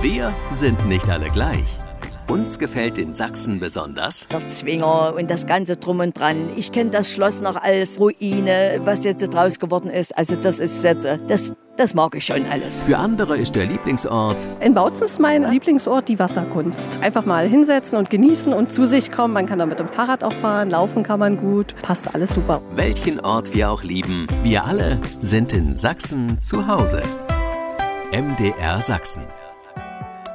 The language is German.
Wir sind nicht alle gleich. Uns gefällt in Sachsen besonders der Zwinger und das Ganze drum und dran. Ich kenne das Schloss noch als Ruine, was jetzt draus geworden ist. Also das ist jetzt, das mag ich schon alles. Für andere ist der Lieblingsort In Bautzen ist mein Lieblingsort die Wasserkunst. Einfach mal hinsetzen und genießen und zu sich kommen. Man kann da mit dem Fahrrad auch fahren, laufen kann man gut. Passt alles super. welchen Ort wir auch lieben. Wir alle sind in Sachsen zu Hause. MDR Sachsen.